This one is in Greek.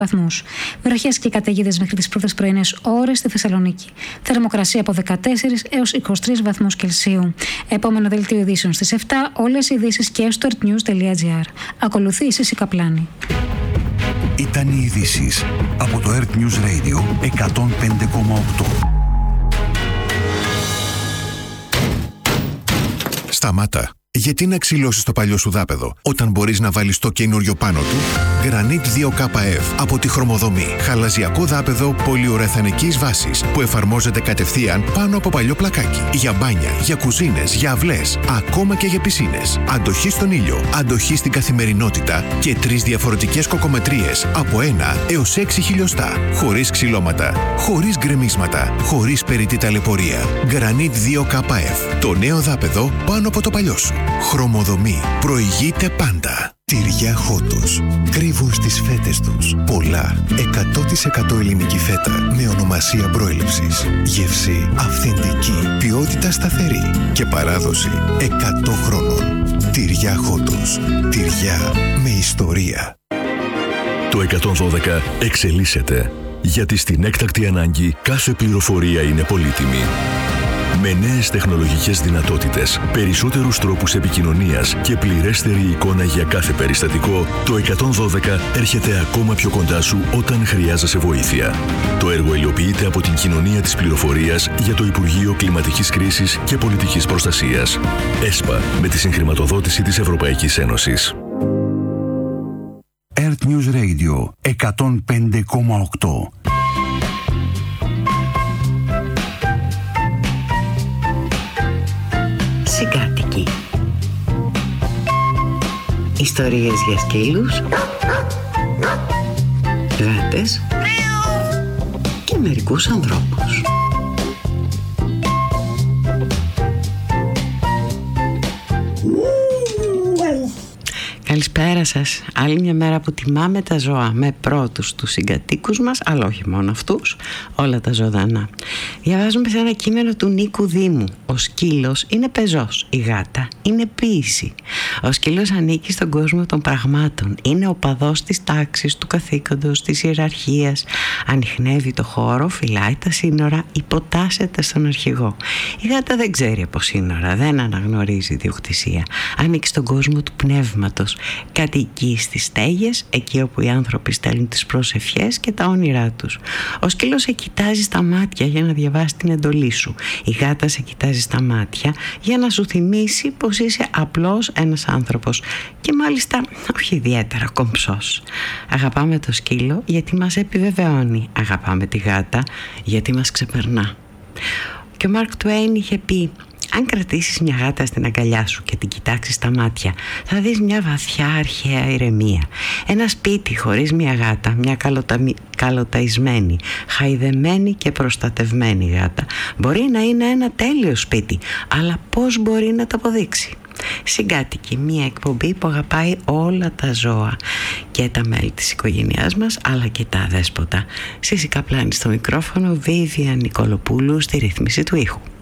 βαθμούς. Βροχές και καταιγίδες μέχρι τις πρώτες πρωινές ώρες στη Θεσσαλονίκη. Θερμοκρασία από 14 έως 23 βαθμούς Κελσίου. Επόμενο δελτίο ειδήσεων στις 7. Όλες οι ειδήσεις και στο earthnews.gr. Ακολουθεί η Σύση Καπλάνη. Ήταν οι ειδήσεις από το Earth News Radio 105,8. Σταμάτα. Γιατί να ξυλώσεις το παλιό σου δάπεδο όταν μπορείς να βάλεις το καινούριο πάνω του? Granit 2KF από τη Χρωμοδομή. Χαλαζιακό δάπεδο πολυουρεθανικής βάσης που εφαρμόζεται κατευθείαν πάνω από παλιό πλακάκι. Για μπάνια, για κουζίνες, για αυλές, ακόμα και για πισίνες. Αντοχή στον ήλιο, αντοχή στην καθημερινότητα και 3 διαφορετικές κοκομετρίες από 1 έως 6 χιλιοστά. Χωρίς ξυλώματα, χωρίς γκρεμίσματα, χωρίς περιττή ταλαιπωρία. Granit 2KF. Το νέο δάπεδο πάνω από το παλιό σου. Χρωμοδομή. Προηγείται πάντα. Τυριά Χότος. Κρύβουν στις φέτες τους πολλά 100% ελληνική φέτα με ονομασία προέλευσης. Γεύση αυθεντική, ποιότητα σταθερή και παράδοση 100 χρόνων. Τυριά Χότος. Τυριά με ιστορία. Το 112 εξελίσσεται, γιατί στην έκτακτη ανάγκη κάθε πληροφορία είναι πολύτιμη. Με νέες τεχνολογικές δυνατότητες, περισσότερους τρόπους επικοινωνίας και πληρέστερη εικόνα για κάθε περιστατικό, το 112 έρχεται ακόμα πιο κοντά σου όταν χρειάζεσαι βοήθεια. Το έργο υλοποιείται από την Κοινωνία της Πληροφορίας για το Υπουργείο Κλιματικής Κρίσης και Πολιτικής Προστασίας. ΕΣΠΑ, με τη συγχρηματοδότηση της Ευρωπαϊκής Ένωσης. Earth News Radio 105,8. Συγκάτοικοι. Ιστορίες για σκύλους, γάτες και μερικούς ανθρώπους. Καλησπέρα σας. Άλλη μια μέρα που τιμάμε τα ζώα με πρώτους τους συγκατοίκους μας, αλλά όχι μόνο αυτούς, όλα τα ζωντανά. Διαβάζουμε σε ένα κείμενο του Νίκου Δήμου. Ο σκύλος είναι πεζός, η γάτα είναι ποίηση. Ο σκύλος ανήκει στον κόσμο των πραγμάτων. Είναι οπαδός της τάξης, του καθήκοντος, της ιεραρχίας. Ανιχνεύει το χώρο, φυλάει τα σύνορα, υποτάσσεται στον αρχηγό. Η γάτα δεν ξέρει από σύνορα, δεν αναγνωρίζει διοκτησία. Ανήκει στον κόσμο του πνεύματος. Κατοικεί στις στέγες, εκεί όπου οι άνθρωποι στέλνουν τις προσευχές και τα όνειρά τους. Ο σκύλος σε κοιτάζει στα μάτια για να διαβάσει την εντολή σου. Η γάτα σε κοιτάζει στα μάτια για να σου θυμίσει πως είσαι απλώς ένας άνθρωπος και μάλιστα όχι ιδιαίτερα κομψός. Αγαπάμε το σκύλο γιατί μας επιβεβαιώνει. Αγαπάμε τη γάτα γιατί μας ξεπερνά. Και ο Μάρκ Τουέιν είχε πει: αν κρατήσεις μια γάτα στην αγκαλιά σου και την κοιτάξεις στα μάτια, θα δεις μια βαθιά αρχαία ηρεμία. Ένα σπίτι χωρίς μια γάτα, μια καλοταϊσμένη, χαϊδεμένη και προστατευμένη γάτα, μπορεί να είναι ένα τέλειο σπίτι, αλλά πώς μπορεί να το αποδείξει? Συγκάτοικοι, μια εκπομπή που αγαπάει όλα τα ζώα και τα μέλη της οικογένειάς μας, αλλά και τα αδέσποτα. Σύση Καπλάνη στο μικρόφωνο, Βίβια Νικολοπούλου στη ρύθμιση του ήχου.